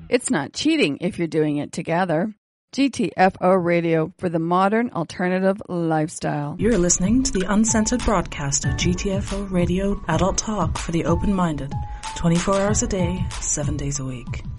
It's not cheating if you're doing it together. GTFO Radio for the modern alternative lifestyle. You're listening to the uncensored broadcast of GTFO Radio, adult talk for the open-minded, 24 hours a day, 7 days a week.